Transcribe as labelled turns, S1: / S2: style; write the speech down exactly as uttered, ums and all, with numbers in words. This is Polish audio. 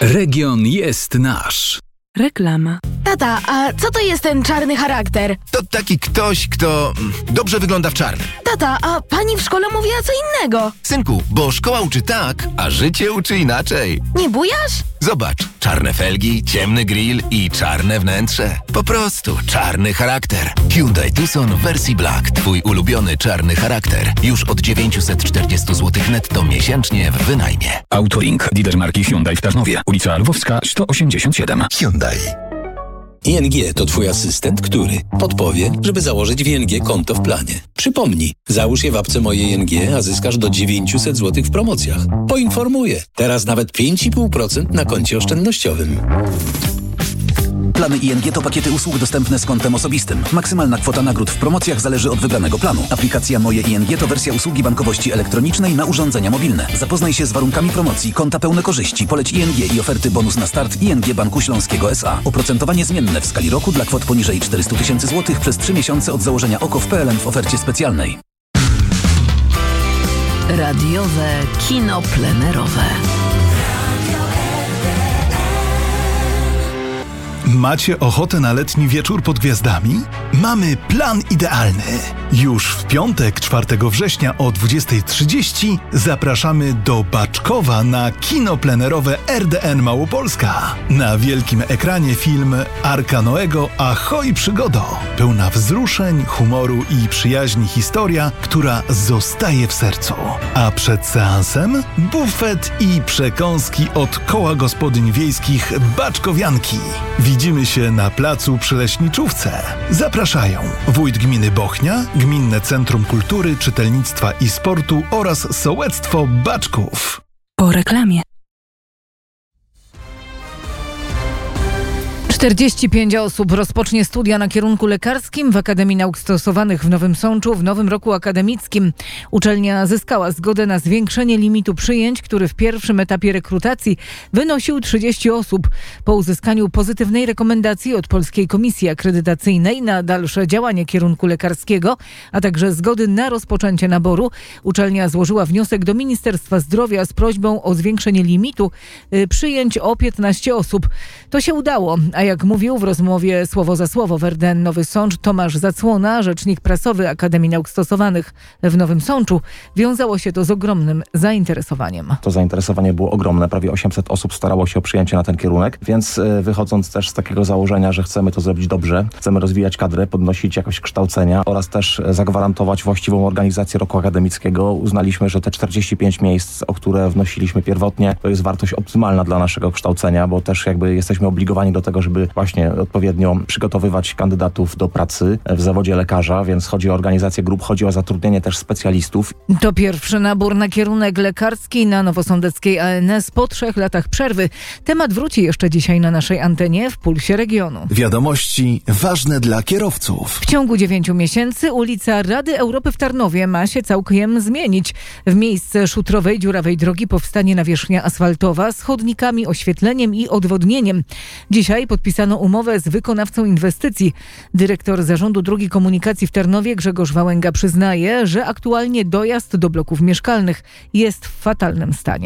S1: Region jest nasz.
S2: Reklama.
S3: Tata, a co to jest ten czarny charakter?
S4: To taki ktoś, kto dobrze wygląda w czarnym.
S3: Tata, a pani w szkole mówiła co innego.
S4: Synku, bo szkoła uczy tak, a życie uczy inaczej.
S3: Nie bujasz?
S4: Zobacz, czarne felgi, ciemny grill i czarne wnętrze. Po prostu czarny charakter. Hyundai Tucson w wersji Black. Twój ulubiony czarny charakter. Już od dziewięćset czterdzieści złotych netto miesięcznie w wynajmie.
S1: Autolink, lider marki Hyundai w Tarnowie. Ulica Lwowska sto osiemdziesiąt siedem.
S4: Hyundai.
S5: I N G to twój asystent, który podpowie, żeby założyć w I N G konto w planie. Przypomnij, załóż je w apce Moje I N G, a zyskasz do dziewięćset złotych w promocjach. Poinformuję, teraz nawet pięć i pół procent na koncie oszczędnościowym.
S6: Plany I N G to pakiety usług dostępne z kontem osobistym. Maksymalna kwota nagród w promocjach zależy od wybranego planu. Aplikacja Moje I N G to wersja usługi bankowości elektronicznej na urządzenia mobilne. Zapoznaj się z warunkami promocji, konta pełne korzyści, poleć I N G i oferty bonus na start I N G Banku Śląskiego S A. Oprocentowanie zmienne w skali roku dla kwot poniżej czterysta tysięcy złotych przez trzy miesiące od założenia O K O w P L M w ofercie specjalnej.
S2: Radiowe kino plenerowe.
S7: Macie ochotę na letni wieczór pod gwiazdami? Mamy plan idealny. Już w piątek, czwartego września o dwudziestej trzydzieści zapraszamy do Baczkowa na kino plenerowe R D N Małopolska. Na wielkim ekranie film Arka Noego Ahoj przygodo. Pełna wzruszeń, humoru i przyjaźni historia, która zostaje w sercu. A przed seansem bufet i przekąski od Koła Gospodyń Wiejskich Baczkowianki. Widzimy się na placu przy Leśniczówce. Zapraszają wójt gminy Bochnia, Gminne Centrum Kultury, Czytelnictwa i Sportu oraz Sołectwo Baczków.
S2: Po reklamie. czterdzieści pięć osób rozpocznie studia na kierunku lekarskim w Akademii Nauk Stosowanych w Nowym Sączu w nowym roku akademickim. Uczelnia zyskała zgodę na zwiększenie limitu przyjęć, który w pierwszym etapie rekrutacji wynosił trzydzieści osób. Po uzyskaniu pozytywnej rekomendacji od Polskiej Komisji Akredytacyjnej na dalsze działanie kierunku lekarskiego, a także zgody na rozpoczęcie naboru, uczelnia złożyła wniosek do Ministerstwa Zdrowia z prośbą o zwiększenie limitu y, przyjęć o piętnaście osób. To się udało, a jak mówił w rozmowie słowo za słowo w R D N Nowy Sącz Tomasz Zacłona, rzecznik prasowy Akademii Nauk Stosowanych w Nowym Sączu, wiązało się to z ogromnym zainteresowaniem.
S8: To zainteresowanie było ogromne, prawie osiemset osób starało się o przyjęcie na ten kierunek, więc wychodząc też z takiego założenia, że chcemy to zrobić dobrze, chcemy rozwijać kadrę, podnosić jakość kształcenia oraz też zagwarantować właściwą organizację roku akademickiego, uznaliśmy, że te czterdzieści pięć miejsc, o które wnosiliśmy pierwotnie, to jest wartość optymalna dla naszego kształcenia, bo też jakby jesteśmy obligowani do tego, żeby właśnie odpowiednio przygotowywać kandydatów do pracy w zawodzie lekarza, więc chodzi o organizację grup, chodzi o zatrudnienie też specjalistów.
S2: To pierwszy nabór na kierunek lekarski na Nowosądeckiej A N S po trzech latach przerwy. Temat wróci jeszcze dzisiaj na naszej antenie w Pulsie Regionu.
S9: Wiadomości ważne dla kierowców.
S2: W ciągu dziewięciu miesięcy ulica Rady Europy w Tarnowie ma się całkiem zmienić. W miejsce szutrowej, dziurawej drogi powstanie nawierzchnia asfaltowa z chodnikami, oświetleniem i odwodnieniem. Dzisiaj podpisano umowę z wykonawcą inwestycji. Dyrektor Zarządu Drogi Komunikacji w Tarnowie Grzegorz Wałęga przyznaje, że aktualnie dojazd do bloków mieszkalnych jest w fatalnym stanie.